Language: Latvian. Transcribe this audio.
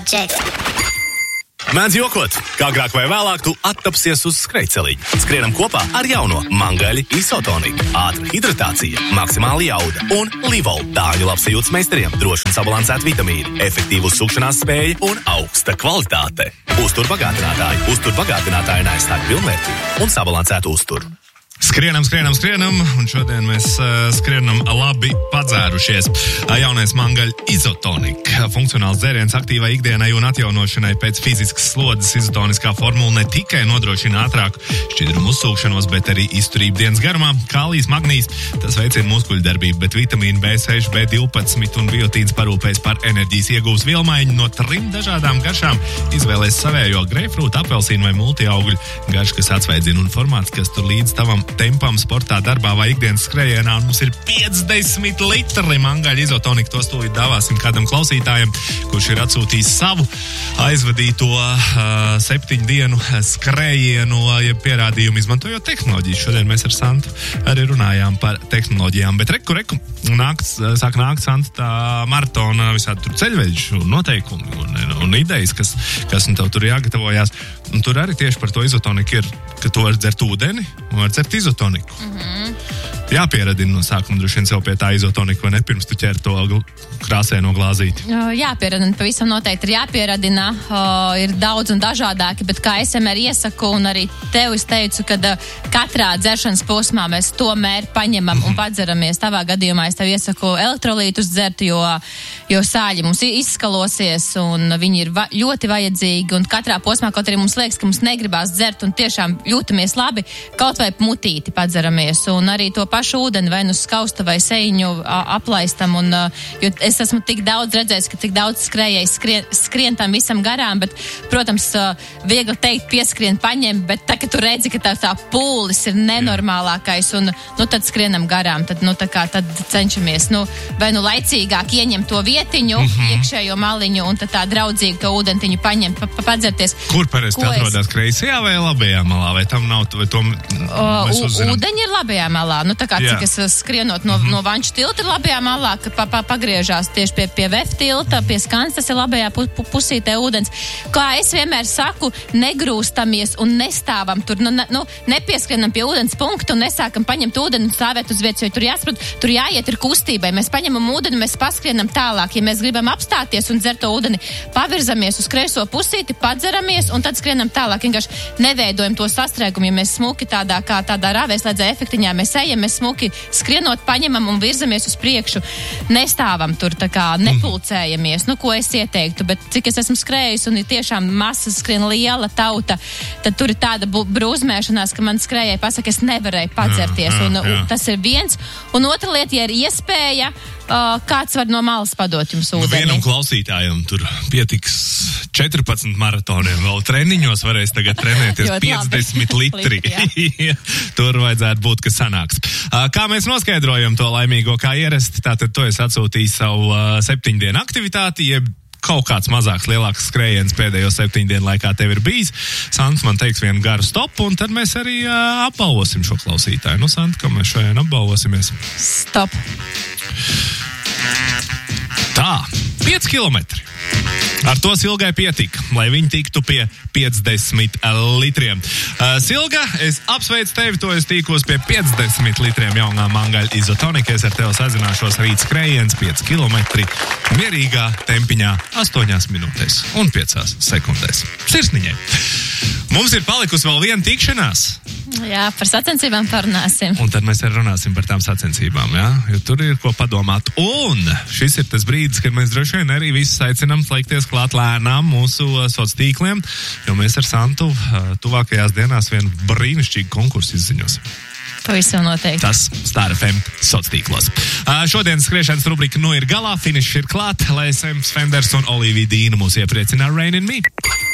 Check. Mēdz jokot, kā agrāk vai vēlāk tu attapsies uz skrejceliņa. Skrienam kopā ar jauno Mangaļa Izotoniku. Ātra hidratācija, maksimāla jauda un Livol. Dāņu labsajūtas meistariem droši un sabalansēta vitamīni, efektīva uzsukšanās spēja un augsta kvalitāte. Uzturbagātinātāji neaizstāj pilnvērtību un sabalansētu uzturu. Skrienam, un šodien mēs skrienam labi padzērušies. Jaunais Mangaļa Izotonika. Funkcionāls dzēriens aktīvai ikdienai un atjaunošanai pēc fiziskas slodzes. Izotoniskā formula ne tikai nodrošina ātrāku šķidrumu uzsūkšanos, bet arī izturību dienas garumā. Kālijs, magnīs, tas veicina muskuļu darbību, bet vitamīnu B6, B12 un biotīns parūpēs par enerģijas iegūs vielmaiņu no 3 dažādām garšām. Izvēlēs savējo greipfrūtu, apelsīnu vai multiaugļu garšu, kas atsveidzina un formāts, kas tur līdz tavam tempam, sportā, darbā vai ikdienas skrējienā. Mums ir 50 litri Mangaļa Izotonika. To stūlīt dāvāsim kādam klausītājam, kurš ir atsūtījis savu aizvadīto 7 dienu skrējienu, pierādījumu izmantojot tehnoloģijas. Šodien mēs ar Santu arī runājām par tehnoloģijām. Bet reku, sāk nākt Santa tā maratona visādi tur ceļveļu noteikumi un idejas, kas un tev tur jāgatavojās. Un tur arī tieši par to izotoniku ir, ka tu vari dzert ūdeni un vari dzert izotoniku. Jāpieradina no sākuma droši vien sev pie tā izotonika, vai ne, pirms tu ķer to krāsēno glāzīti? Jāpieradina, pavisam noteikti ir jāpieradina. Ir daudz un dažādāki, bet kā es vienmēr iesaku, un arī tev es teicu, ka katrā dzeršanas posmā mēs tomēr paņemam un padzeramies. Tavā gadījumā es tev iesaku elektrolītus dzert, jo sāļi mums izskalosies, un viņi ir ļoti vajadzīgi, un katrā posmā, kaut arī mums liekas, ka mums negribās dzert, un tiešām jūtamies labi, kaut vai mutīti padzeramies, un arī to pašu ūdeni vai nu skausta vai seiņu aplaistam, un jo es esmu tik daudz redzējis, ka tik daudz skrējējis skrien tam visam garām, bet, protams, viegli teikt pieskrien paņem, bet tā, ka tu redzi, ka tā pūlis ir nenormālākais, un, tad skrienam garām, tad cenšamies, vai laicīgāk ieņemt to vietiņu, iekšējo maliņu, un tad tā draudzīgi to ūdentiņu paņemt, padzerties. Kur parasti atrodas kreisajā vai labajā malā, vai tam nav, vai to mēs uzzinām? Ūdeņi ir labajā malā, cik es skrienot no Vanču tilta ir labajā malā, ka pagriežās tieši pie VF tilta, pie Skans, tas ir labajā pusītē ūdens. Kā es vienmēr saku, negrūstamies un nestāvam tur, nepieskrienam pie ūdens punktu un nesākam paņemt ūdeni un stāvēt uz vietas, jo tur jāsaprot, tur jāiet ir kustībai. Mēs paņemam ūdeni, mēs paskrienam tālāk. Ja mēs gribam apstāties un dzert to ūdeni, pavirzamies uz kreiso pusīti, padzeramies un tad skrienam tālāk. Vienkārši neveidojam to sastrēgumu, ja mēs smuki tādā rāvēslēdzē efektiņā mēs ejam, mēs smuki skrienot, paņemam un virzamies uz priekšu. Nestāvam tur, nepulcējamies. Ko es ieteiktu, bet cik es esmu skrējis un ir tiešām masas skrien liela tauta, tad tur ir tāda brūzmēšanās, ka man skrējēji pasaka, es nevarēju padzerties. Un tas ir viens. Un otra lieta, ja ir iespēja, kāds var no malas padot jums ūdeni. Vienam klausītājam tur pietiks 14 maratoniem, vēl treniņos varēs tagad trenēties 50 litri. Tur vajadzētu būt, ka sanāks. Kā mēs noskaidrojam to laimīgo, kā ierasti, tātad to es atsūtīju savu 7 dienu aktivitāti, jeb kaut kāds mazāks, lielāks skrējiens pēdējo 7 dienu laikā tev ir bijis. Sants man teiks vienu garu stopu, un tad mēs arī apbalvosim šo klausītāju. Santa, kā mēs šodien apbalvosimies? Stop. Tā, 5 kilometri. Ar to Silgai pietika, lai viņi tiktu pie 50 litriem. Silga, es apsveicu tevi, to es tīkos pie 50 litriem jaunā Mangaļa Izotonika. Es ar tevi sazināšos rīt skrējiens 5 kilometri mierīgā tempiņā 8 minūtēs un 5 sekundēs. Sirsniņai! Mums ir palikusi vēl viena tikšanās. Jā, par sacensībām parunāsim. Un tad mēs arī runāsim par tām sacensībām, jā? Jo tur ir ko padomāt. Un šis ir tas brīdis, kad mēs droši vien arī visus aicinām slēgties klāt lēnām mūsu sociālajiem tīkliem, jo mēs ar Santu tuvākajās dienās vienu brīnišķīgu konkursu izziņosim. Pavisam noteikti. Tas Star FM sociālos tīklos. Šodienas skriešanas rubrika ir galā, finišs ir klāt, lai Sams Fenders un Olivija Dīna mūs iepriecina Rain in Me.